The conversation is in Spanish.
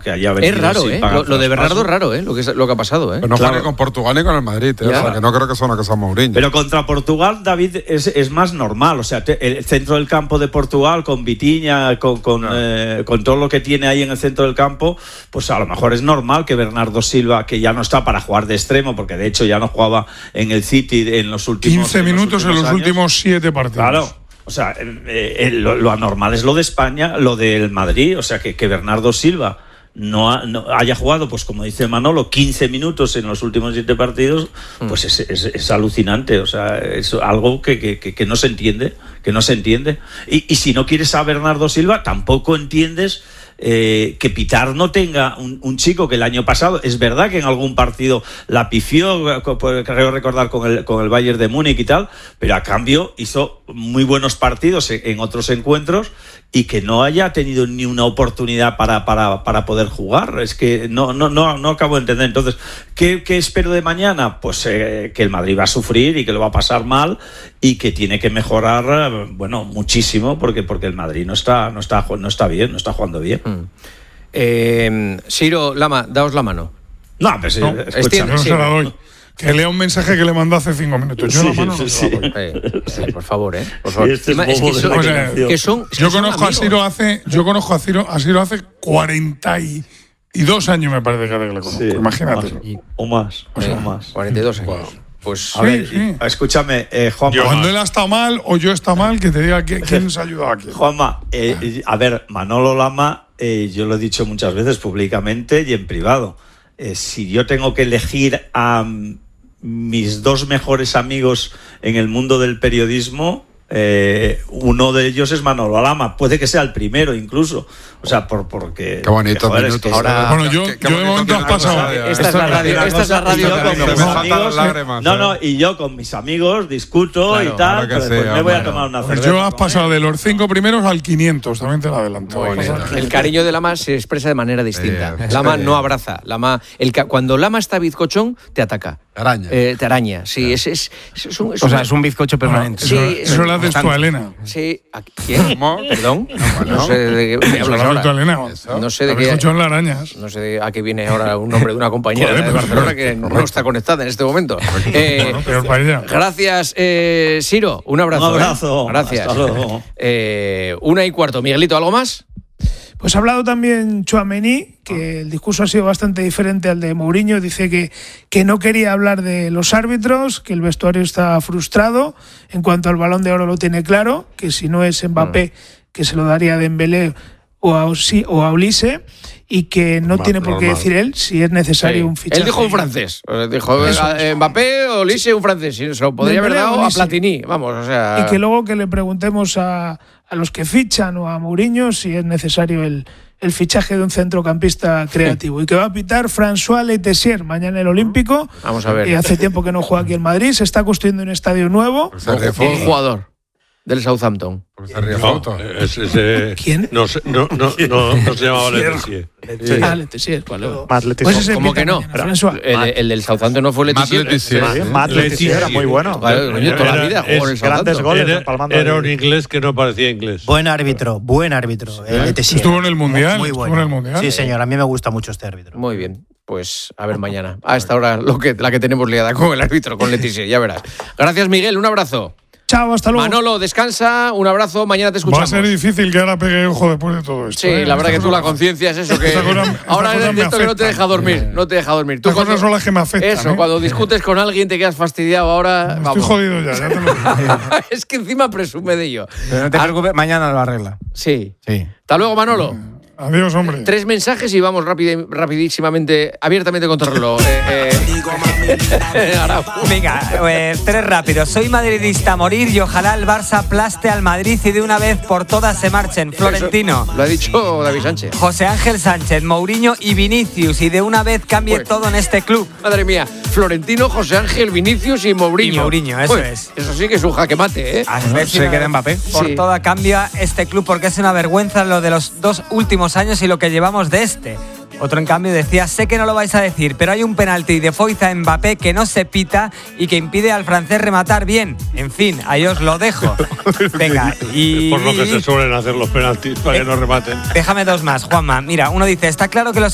que haya venido. Es raro, lo de Bernardo es raro, lo que ha pasado, Pero no juega con Portugal ni con el Madrid, o sea, que no creo que sea una cosa Mourinho. Pero contra Portugal, David, es más normal. O sea, el centro del campo de Portugal, con Vitinha, con todo lo que tiene ahí en el centro del campo, pues a lo mejor es normal que Bernardo Silva, que ya no está para jugar de extremo, porque de hecho ya no jugaba en el City en los últimos 15 minutos en los últimos 7 partidos. Claro. O sea, lo anormal es lo de España, lo del Madrid. O sea, que Bernardo Silva no haya jugado, pues como dice Manolo, 15 minutos en los últimos 7 partidos, pues es alucinante. O sea, es algo que no se entiende, Y si no quieres a Bernardo Silva, tampoco entiendes que Pitar no tenga un chico que el año pasado, es verdad que en algún partido la pifió, creo recordar con el Bayern de Múnich y tal, pero a cambio hizo muy buenos partidos en otros encuentros, y que no haya tenido ni una oportunidad para poder jugar. Es que no acabo de entender. Entonces, ¿qué espero de mañana? Pues que el Madrid va a sufrir y que lo va a pasar mal, y que tiene que mejorar, muchísimo, porque el Madrid no está bien, no está jugando bien. Ciro, Lama, daos la mano. No, pero yo no se la doy. Que lea un mensaje que le mandó hace 5 minutos. Yo la mano no se la doy. Por favor, por favor. Yo conozco a Ciro hace 42 años, me parece que le conozco. Sí, imagínate. O más. 42 años. Wow. Pues a ver, escúchame, Juanma. Cuando él ha estado mal o yo está mal, que te diga quién nos ha ayudado aquí. Juanma, a ver, Manolo Lama, yo lo he dicho muchas veces públicamente y en privado. Si yo tengo que elegir a mis 2 mejores amigos en el mundo del periodismo, uno de ellos es Manolo Lama. Puede que sea el primero incluso. O sea, porque... Qué bonito minutos. Es que ahora, bueno, yo de momento has pasado. Esta es la radio. Y yo con mis amigos discuto y tal, pero después me voy a tomar una cerveza. Yo has pasado de los 5 primeros al 500, también te lo adelanto. El cariño de Lama se expresa de manera distinta. Lama no abraza. Cuando Lama está bizcochón, te ataca. Te araña. Sí, es un bizcocho permanente. Eso lo haces tú a Elena. Sí. ¿Quién? ¿Perdón? No sé de qué me hablas ahora. No sé de qué. Bizcocho las arañas. No sé a qué viene ahora un nombre de una compañera de Barcelona que no está conectada en este momento. Gracias, Ciro. Un abrazo. Un abrazo. Gracias. 1:15. Miguelito, ¿algo más? Pues ha hablado también Tchouaméni, que el discurso ha sido bastante diferente al de Mourinho. Dice que no quería hablar de los árbitros, que el vestuario está frustrado. En cuanto al Balón de Oro lo tiene claro, que si no es Mbappé, que se lo daría a Dembélé o a Olise, y que no tiene por qué decir él si es necesario un fichaje. Él dijo un francés. Dijo Mbappé o Olise un francés. Se lo podría haber dado a Platini. Vamos, o sea... Y que luego que le preguntemos a los que fichan o a Mourinho si es necesario el fichaje de un centrocampista creativo. Y que va a pitar François Letessier mañana en el Olímpico. Vamos a ver. Y hace tiempo que no juega aquí en Madrid. Se está construyendo un estadio nuevo. Un jugador del Southampton. ¿Quién? No se llamaba Letessier. Letessier. Pues ¿Cómo que no? El del Southampton no fue Letessier. Matt Letessier era muy bueno. Toda la vida jugó en el grandes goles. Era un inglés que no parecía inglés. Buen árbitro. Letessier. Estuvo en el Mundial. Muy bueno. Sí, señor. A mí me gusta mucho este árbitro. Muy bien. Pues a ver mañana. A esta hora la que tenemos liada con el árbitro, con Letessier, ya verás. Gracias, Miguel. Un abrazo. Chao, hasta luego. Manolo, descansa, un abrazo, mañana te escuchamos. Va a ser difícil que ahora pegue ojo después de todo esto. Sí, la verdad que tú la conciencia es eso, que ahora es esto que no te deja dormir, Tú Estas cosas son las que me afectan. Eso, cuando discutes con alguien te quedas fastidiado, ahora estoy jodido ya te lo digo. Es que encima presume de ello. Pero no te preocupes, mañana lo arregla. Sí. Hasta luego, Manolo. Adiós, hombre. 3 mensajes y vamos rapidísimamente, abiertamente contra el reloj. Venga, 3 rápidos. Soy madridista a morir y ojalá el Barça aplaste al Madrid y de una vez por todas se marchen. Florentino. Lo ha dicho David Sánchez. José Ángel Sánchez, Mourinho y Vinicius, y de una vez cambie todo en este club. Madre mía, Florentino, José Ángel, Vinicius y Mourinho. Y Mourinho, eso es. Eso sí que es un jaque mate, ¿eh? A ver si se queda Mbappé. Por toda cambia este club, porque es una vergüenza lo de los 2 últimos años y lo que llevamos de este. Otro, en cambio, decía: sé que no lo vais a decir, pero hay un penalti de Foyth a Mbappé que no se pita y que impide al francés rematar bien. En fin, ahí os lo dejo. Venga, y... Por lo que se suelen hacer los penaltis para que no rematen. Déjame 2 más, Juanma. Mira, uno dice: está claro que los